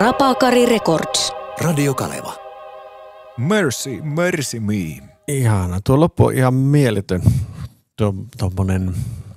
Rapakari Records. Radio Kaleva. Mercy, mercy me. Ihana. Tuo loppu on ihan mieletön. Tommonen...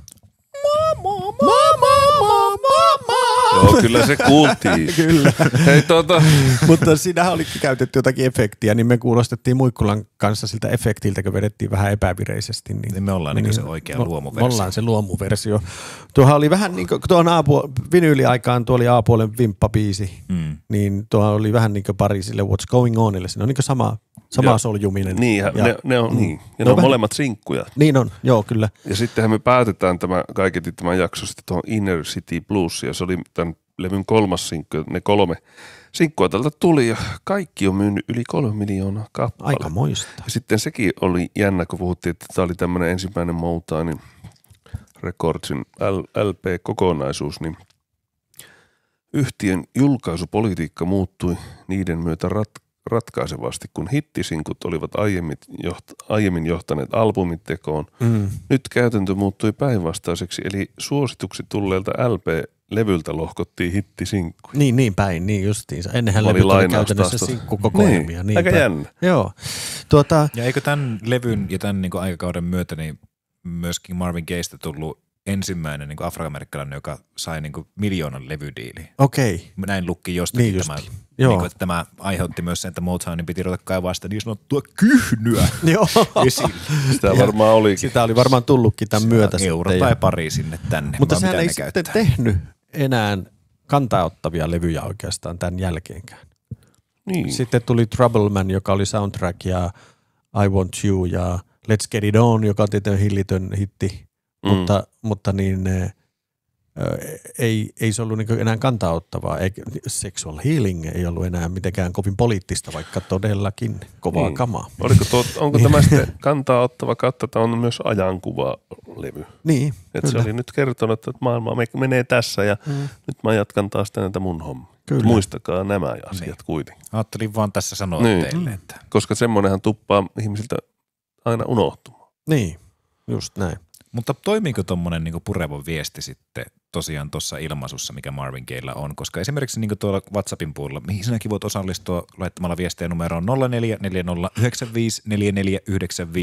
Joo, kyllä se kuultiin. Kyllä. Hei, Mutta siinähän oli käytetty jotakin efektiä, niin me kuulostettiin Muikkulan kanssa siltä efektiltä, kun vedettiin vähän epävireisesti. Niin me ollaan niin se oikea luomuversio. Me ollaan se luomuversio. Tuohan oli vähän niin kuin, tuohon vinyyliaikaan tuo oli A-puolen vimppabiisi, niin tuohan oli vähän niin kuin Pariisille What's Going Onille. Se on niin kuin sama soljuminen. Niin, ne on niin. Ja ne on molemmat sinkkuja. Niin on, joo kyllä. Ja sittenhän me päätetään tämä jakso sitten tuohon Inner City Blues, ja se oli tämän levyn 3. sinkku. Ne 3 sinkkua tältä tuli, ja kaikki on myynyt yli 3 miljoonaa kappale. Aika moista. Ja sitten sekin oli jännä, kun puhuttiin, että tämä oli tämmöinen ensimmäinen Motownin Recordsin LP-kokonaisuus, niin yhtiön julkaisupolitiikka muuttui niiden myötä ratkaisevasti, kun hittisinkut olivat aiemmin johtaneet albumitekoon. Nyt käytäntö muuttui päinvastaiseksi, eli suosituksi tulleelta LP-levyltä lohkottiin hittisinkkuja. Niin päin, niin justiinsa. Ennenhän levyt oli käytännössä sinkkukokoelmia. Niin, aika jännä. Joo. Ja eikö tämän levyn ja tämän niin aikakauden myötä niin myöskin Marvin Gayestä tullut ensimmäinen niin afroamerikkalainen, joka sai niin 1 miljoonan levydiili. Okei. Näin lukki jostakin niin tämä. Niin että tämä aiheutti myös sen, että Motownin piti ruveta kaivaa sitä niin sanottua kyhnyä esille. Sitä varmaan olikin. Sitä oli varmaan tullutkin tämän myötä. Euro tai pari sinne tänne. Mutta sehän ei sitten tehnyt enää kantaottavia levyjä oikeastaan tämän jälkeenkään. Niin. Sitten tuli Trouble Man, joka oli soundtrack, ja I Want You ja Let's Get It On, joka on tietenkin hillitön hitti. Mutta niin ei se ollut niin enää kantaa-ottavaa. Sexual Healing ei ollut enää mitenkään kovin poliittista, vaikka todellakin kovaa kamaa. Onko tämä sitten kantaa-ottava kautta, tämä on myös ajankuva-levy? Niin, että se oli nyt kertonut, että maailma menee tässä ja nyt mä jatkan taas näitä mun hommia. Muistakaa nämä asiat kuitenkin. Ajattelin vaan tässä sanoa teille. Että... Koska semmoinenhan tuppaa ihmisiltä aina unohtumaan. Niin, just näin. Mutta toimiiko tuommoinen niinku pureva viesti sitten tosiaan tuossa ilmaisussa, mikä Marvin Gayella on? Koska esimerkiksi niinku tuolla WhatsAppin puolella, mihin sinäkin voit osallistua laittamalla viestejä numeroon 0440 95 4495.